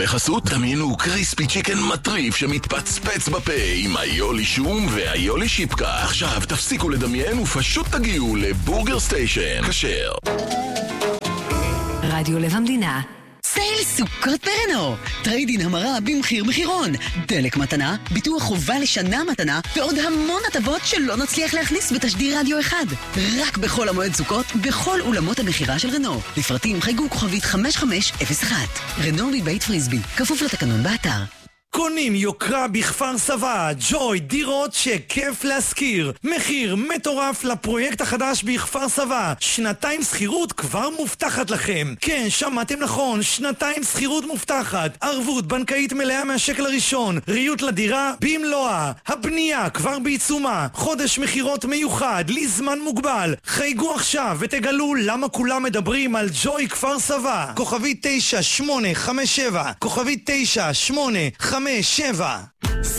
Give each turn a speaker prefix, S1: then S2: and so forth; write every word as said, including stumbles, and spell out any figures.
S1: בחסות, דמיינו קריספי צ'יקן מטריף שמתפצפץ בפה עם איולי שום ואיולי שיפקה. עכשיו תפסיקו לדמיין ופשוט תגיעו לבורגר סטיישן. כשר.
S2: רדיו לב המדינה.
S3: סייל סוכות ברנו, טריידין המרה במחיר מחירון, דלק מתנה, ביטוח חובה לשנה מתנה ועוד המון הטבות שלא נצליח להכניס בתשדיר רדיו אחד. רק בכל המועד סוכות, בכל אולמות המחירה של רנו. לפרטים חייגו כוכבית חמש חמש אפס אחת. רנו מבית פריסבי, כפוף לתקנון באתר.
S4: קונים יוקרה בכפר סבא, ג'וי, דירות שכיף להשכיר. מחיר מטורף לפרויקט החדש בכפר סבא. שנתיים שכירות כבר מובטחת לכם. כן, שמעתם נכון, שנתיים שכירות מובטחת. ערבות בנקאית מלאה מהשקל הראשון. ריהוט לדירה במלואה. הבנייה כבר בעיצומה. חודש מחירות מיוחד, לזמן מוגבל. חייגו עכשיו ותגלו למה כולם מדברים על ג'וי כפר סבא. כוכבית תשע שמונה חמש שבע, כוכבית תשע שמונה חמש שבע.